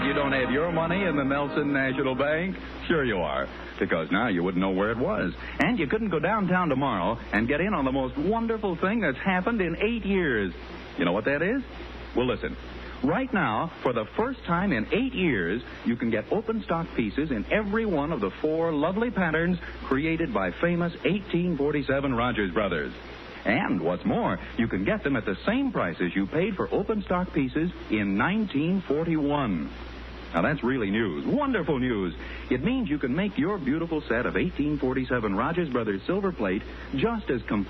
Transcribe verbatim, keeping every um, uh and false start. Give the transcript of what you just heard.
you don't have your money in the Nelson National Bank? Sure you are, because now you wouldn't know where it was. And you couldn't go downtown tomorrow and get in on the most wonderful thing that's happened in eight years. You know what that is? Well, listen. Right now, for the first time in eight years, you can get open stock pieces in every one of the four lovely patterns created by famous eighteen forty-seven Rogers Brothers. And what's more, you can get them at the same prices you paid for open stock pieces in nineteen forty-one. Now, that's really news. Wonderful news. It means you can make your beautiful set of eighteen forty-seven Rogers Brothers silver plate just as complete